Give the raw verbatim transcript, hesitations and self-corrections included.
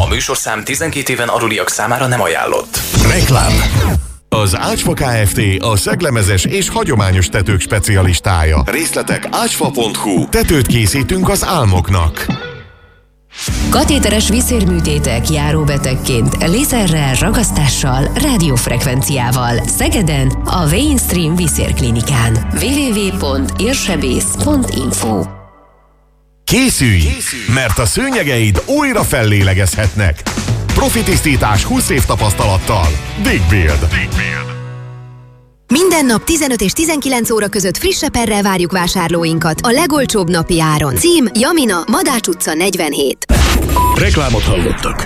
A műsorszám tizenkét éven aluliak számára nem ajánlott. Reklám. Az Ácsfa Kft. A szeglemezes és hagyományos tetők specialistája. Részletek ácsfa pont hu. Tetőt készítünk az álmoknak. Katéteres vízérműtétek járóbetegként, lézerrel, ragasztással, rádiófrekvenciával. Szegeden a Mainstream Vízérklinikán. double-u double-u double-u pont érsebész pont info. Készülj, mert a szőnyegeid újra fellélegezhetnek. Profi tisztítás húsz év tapasztalattal. Digbuild. Minden nap tizenöt és tizenkilenc óra között friss seperrel várjuk vásárlóinkat a legolcsóbb napi áron. Cím: Jamina, Madács utca negyvenhét. Reklámot hallottak.